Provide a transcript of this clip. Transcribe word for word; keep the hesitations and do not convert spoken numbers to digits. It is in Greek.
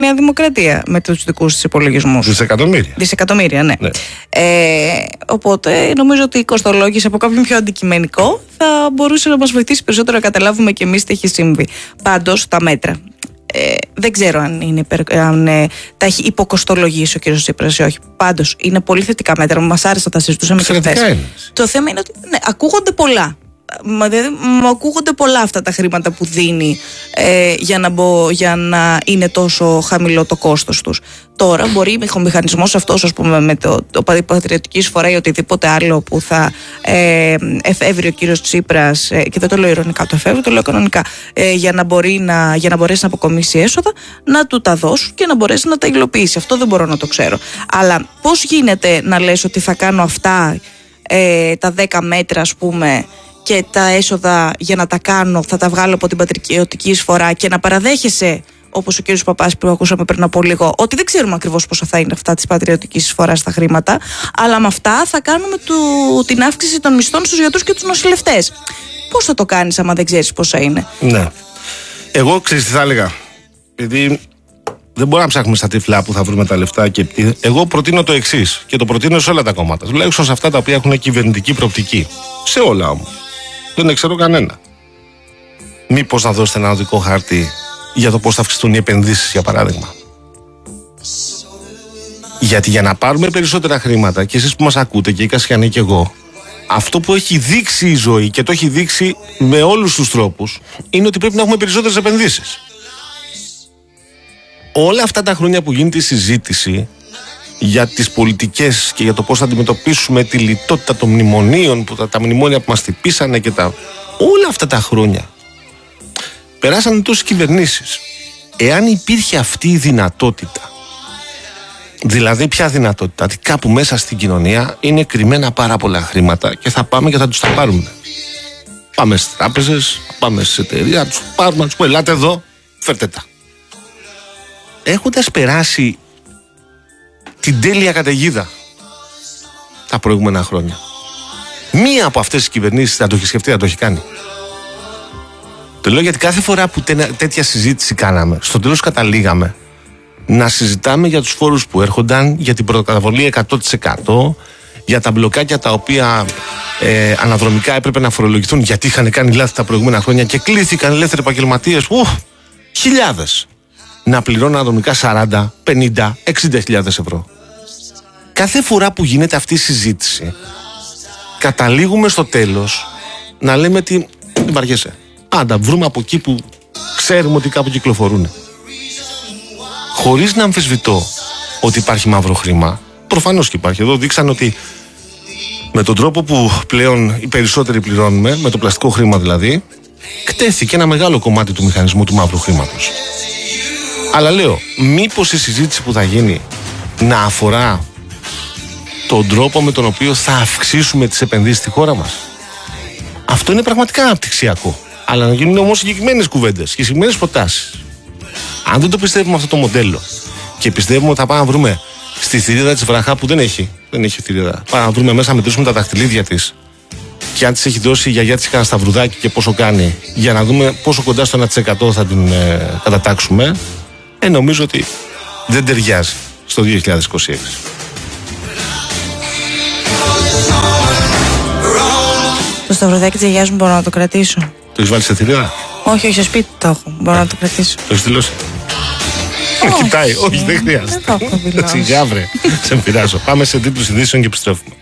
Νέα Δημοκρατία με τους δικούς της υπολογισμούς. Δισεκατομμύρια. Δισεκατομμύρια, ναι. ναι. Ε, οπότε νομίζω ότι η κοστολόγηση από κάποιον πιο αντικειμενικό θα μπορούσε να μας βοηθήσει περισσότερο να καταλάβουμε και εμείς τι έχει συμβεί. Πάντως, τα μέτρα. Ε, δεν ξέρω αν, είναι, αν ε, τα έχει υποκοστολογήσει ο κ. Τσίπρας ή όχι. Πάντως, είναι πολύ θετικά μέτρα. Μας άρεσε να τα συζητούσαμε και χθες. Το θέμα είναι ότι ναι, ακούγονται πολλά. Μα, δηλαδή, μου ακούγονται πολλά αυτά τα χρήματα που δίνει ε, για, να μπο, για να είναι τόσο χαμηλό το κόστος τους. Τώρα μπορεί ο μηχανισμός αυτός, ας πούμε, με το, το πατριωτική εισφορά ή οτιδήποτε άλλο που θα ε, εφεύρει ο κύριος Τσίπρας, ε, και δεν το λέω ειρωνικά, το εφεύρει, το λέω κανονικά, ε, για, να μπορεί να, για να μπορέσει να αποκομίσει έσοδα, να του τα δώσουν και να μπορέσει να τα υλοποιήσει. Αυτό δεν μπορώ να το ξέρω. Αλλά πώς γίνεται να λες ότι θα κάνω αυτά ε, τα δέκα μέτρα, ας πούμε, και τα έσοδα για να τα κάνω θα τα βγάλω από την πατριωτική εισφορά και να παραδέχεσαι, όπως ο κύριος Παπάς που ακούσαμε πριν από λίγο, ότι δεν ξέρουμε ακριβώς πόσα θα είναι αυτά της πατριωτικής εισφοράς τα χρήματα, αλλά με αυτά θα κάνουμε του, την αύξηση των μισθών στους γιατρούς και τους νοσηλευτές. Πώς θα το κάνεις άμα δεν ξέρεις πόσα είναι? Ναι. Εγώ ξέρεις τι θα έλεγα. Επειδή δεν μπορούμε να ψάχνουμε στα τυφλά που θα βρούμε τα λεφτά. Και... Εγώ προτείνω το εξής και το προτείνω σε όλα τα κόμματα. Τουλάχιστον σε αυτά τα οποία έχουν κυβερνητική προοπτική. Σε όλα όμως. Δεν ξέρω κανένα. Μήπως να δώσετε ένα οδικό χάρτη για το πώς θα αυξηθούν οι επενδύσεις, για παράδειγμα. Γιατί για να πάρουμε περισσότερα χρήματα, και εσείς που μας ακούτε, και η Κασιανή και εγώ, αυτό που έχει δείξει η ζωή και το έχει δείξει με όλους τους τρόπους, είναι ότι πρέπει να έχουμε περισσότερες επενδύσεις. Όλα αυτά τα χρόνια που γίνεται η συζήτηση για τις πολιτικές και για το πώς θα αντιμετωπίσουμε τη λιτότητα των μνημονίων, που τα, τα μνημόνια που μας τυπήσανε και τα... όλα αυτά τα χρόνια περάσανε τόσες κυβερνήσεις. Εάν υπήρχε αυτή η δυνατότητα, δηλαδή ποια δυνατότητα, ότι κάπου μέσα στην κοινωνία είναι κρυμμένα πάρα πολλά χρήματα και θα πάμε και θα τους τα πάρουμε. Πάμε στις τράπεζες, πάμε στις εταιρείες, θα τους πάρουμε, να τους πούμε ελάτε εδώ, φέρτε τα. Έχοντας περάσει την τέλεια καταιγίδα τα προηγούμενα χρόνια, μία από αυτές τις κυβερνήσεις θα το έχει σκεφτεί, θα το έχει κάνει. Το λέω γιατί κάθε φορά που τέτοια συζήτηση κάναμε, στο τέλος καταλήγαμε να συζητάμε για τους φόρους που έρχονταν, για την πρωτοκαταβολή εκατό τοις εκατό, για τα μπλοκάκια τα οποία ε, αναδρομικά έπρεπε να φορολογηθούν γιατί είχαν κάνει λάθη τα προηγούμενα χρόνια και κλήθηκαν ελεύθεροι επαγγελματίες, χιλιάδες, να πληρώνουν αναδρομικά σαράντα, πενήντα, εξήντα χιλιάδες ευρώ. Κάθε φορά που γίνεται αυτή η συζήτηση, καταλήγουμε στο τέλος να λέμε ότι δεν βαριέσαι. Α, τα βρούμε από εκεί που ξέρουμε ότι κάπου κυκλοφορούν. Χωρίς να αμφισβητώ ότι υπάρχει μαύρο χρήμα. Προφανώς και υπάρχει. Εδώ δείξαν ότι με τον τρόπο που πλέον οι περισσότεροι πληρώνουμε, με το πλαστικό χρήμα δηλαδή, κτέθηκε ένα μεγάλο κομμάτι του μηχανισμού του μαύρου χρήματος. Αλλά λέω, μήπως η συζήτηση που θα γίνει να αφορά τον τρόπο με τον οποίο θα αυξήσουμε τις επενδύσεις στη χώρα μας. Αυτό είναι πραγματικά αναπτυξιακό. Αλλά να γίνουν όμως συγκεκριμένες κουβέντες και συγκεκριμένες προτάσεις. Αν δεν το πιστεύουμε αυτό το μοντέλο και πιστεύουμε ότι θα πάμε να βρούμε στη θηρίδα της βραχά που δεν έχει, δεν έχει θηρίδα, πάμε να βρούμε μέσα να μετρήσουμε τα δαχτυλίδια της και αν της έχει δώσει η γιαγιά της κανένα σταυρουδάκι και πόσο κάνει, για να δούμε πόσο κοντά στο ένα τοις εκατό θα την ε, κατατάξουμε, ε, νομίζω ότι δεν ταιριάζει στο δύο χιλιάδες είκοσι έξι. Το σταυρουδάκι της γιαγιάς μου μπορώ να το κρατήσω? Το έχεις βάλει σε θηρίδα? Όχι, όχι, στο σπίτι το έχω. Μπορώ να το κρατήσω. Το έχεις δηλώσει? Όχι, κοιτάει, όχι, δεν χρειάζεται. Δεν το έχω δηλώσει. Σιγά βρε, σε πειράζω. Πάμε σε τίτλους ειδήσεων και επιστρέφουμε.